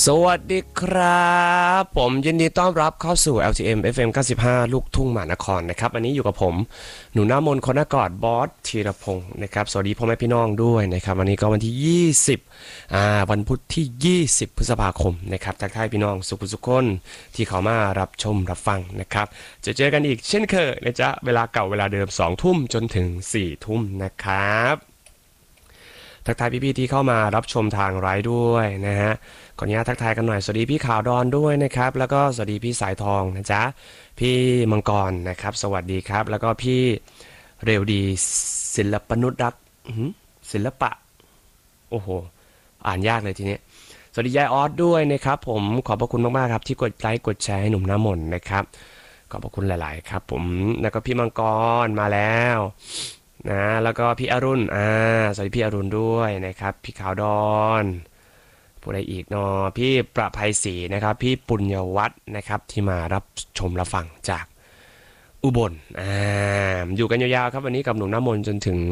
สวัสดีครับผมยินดีต้อนรับเข้าสู่ LTM FM 95 ลูกทุ่งมหานครนะครับอันนี้อยู่กับผมหนูน้ามนคนนกอดบอสธีรพงศ์นะครับสวัสดีพ่อแม่พี่น้องด้วยนะครับวันนี้ก็วันที่20วันพุธที่20พฤษภาคมนะครับทักทายพี่น้องสุขคนที่เขามารับชมรับฟังนะครับจะเจอกันอีกเช่นเคยนะจ๊ะเวลาเก่าเวลาเดิม2 ทุ่มจนถึง4 ทุ่มนะครับทักทายพี่ๆที่เข้ามารับชมทางไลฟ์ด้วยนะฮะขออนุญาตทักทายกันหน่อยสวัสดีพี่ขาวดอนด้วยนะครับแล้วก็สวัสดีพี่สายทองนะจ๊ะพี่มังกรนะครับสวัสดีครับแล้วก็พี่เร็วดีศิลปนุษย์รักศิลปะโอ้โหอ่านยากเลยทีนี้สวัสดียายออสด้วยนะครับผมขอบพระคุณมากๆครับที่กดไลค์กดแชร์ให้หนุ่มน้ำมนต์นะครับขอบพระคุณหลายๆครับผมแล้วก็พี่มังกรมาแล้วนะแล้วก็พี่อรุณสวัสดีพี่อรุณด้วยนะครับพี่ขาวดอนผู้ใดอีกเนาะพี่ประภัยศรีนะครับพี่ปุญญวัฒน์นะครับที่มารับชมรับฟังจากอุบลอยู่กันยาวๆครับวันนี้กับหนุ่มน้ำมนต์จนถึง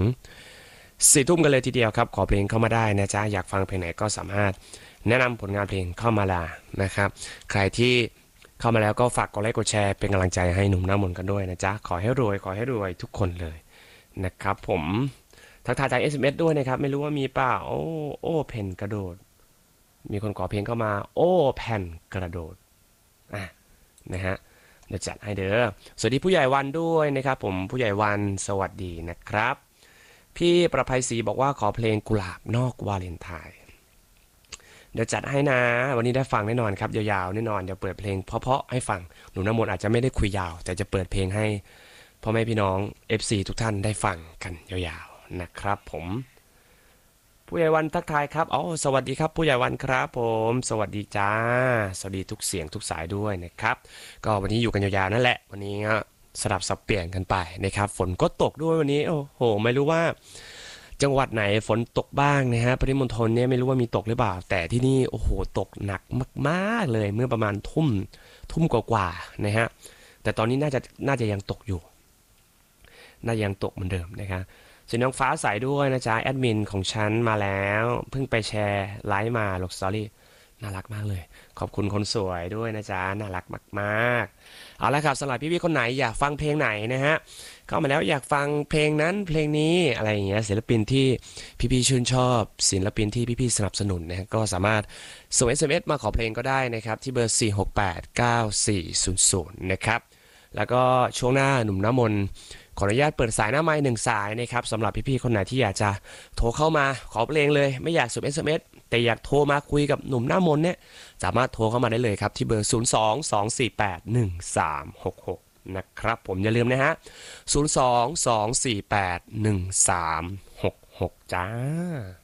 4 ทุ่มกันเลยทีเดียวครับขอเพลงเข้ามาได้นะจ๊ะอยากฟังเพลงไหนก็สามารถแนะนำผลงานเพลงเข้ามาละนะครับใครที่เข้ามาแล้วก็ฝากกดไลค์กดแชร์เป็นกำลังใจให้หนุ่มน้ำมนต์กันด้วยนะจ๊ะขอให้รวยทุกคนเลยนะครับผมทักทายจาก SMS ด้วยนะครับไม่รู้ว่ามีเปล่าโอ้เพนกระโดดมีคนขอเพลงเข้ามาโอ้แผ่นกระโดดนะฮะเดี๋ยวจัดให้เด้อสวัสดีผู้ใหญ่วันด้วยนะครับผมผู้ใหญ่วันสวัสดีนะครับพี่ประภัยศรีบอกว่าขอเพลงกุหลาบนอกวาเลนไทน์เดี๋ยวจัดให้นะวันนี้ได้ฟังแน่นอนครับยาวๆแน่นอนเดี๋ยวเปิดเพลงเพราะๆให้ฟังหนูน้ำมนต์อาจจะไม่ได้คุยยาวแต่จะเปิดเพลงให้พ่อแม่พี่น้อง FC ทุกท่านได้ฟังกันยาวๆนะครับผมผู้ใหญ่วันทักทายครับสวัสดีครับผู้ใหญ่วันครับผมสวัสดีจ้าสวัสดีทุกเสียงทุกสายด้วยนะครับก็วันนี้อยู่กันยาวๆนั่นแหละวันนี้สลับสับเปลี่ยนกันไปนะครับฝนก็ตกด้วยวันนี้โอ้โหไม่รู้ว่าจังหวัดไหนฝนตกบ้างนะฮะปริมณฑลเนี่ยไม่รู้ว่ามีตกหรือเปล่าแต่ที่นี่โอ้โหตกหนักมากๆเลยเมื่อประมาณทุ่มกว่าๆนะฮะแต่ตอนนี้น่าจะยังตกอยู่น่าจะยังตกเหมือนเดิมนะครับส่วนน้องฟ้าใสด้วยนะจ๊ะแอดมินของฉันมาแล้วเพิ่งไปแชร์ไลฟ์มาลงสตอรี่น่ารักมากเลยขอบคุณคนสวยด้วยนะจ๊ะน่ารักมากๆเอาละครับสำหรับพี่ๆคนไหนอยากฟังเพลงไหนนะฮะเข้ามาแล้วอยากฟังเพลงนั้นเพลงนี้อะไรอย่างเงี้ยศิลปินที่พี่ๆชื่นชอบศิลปินที่พี่ๆสนับสนุนนะก็สามารถส่ง SMS มาขอเพลงก็ได้นะครับที่เบอร์4689400นะครับแล้วก็ช่วงหน้าหนุ่มน้ำมนต์ขออนุญาตเปิดสายหน้าไมค์1 สายนะครับสำหรับพี่ๆคนไหนที่อยากจะโทรเข้ามาขอเพลงเลยไม่อยากส่ง SMS แต่อยากโทรมาคุยกับหนุ่มหน้ามนต์เนี่ยสามารถโทรเข้ามาได้เลยครับที่เบอร์022481366นะครับผมอย่าลืมนะฮะ022481366จ้า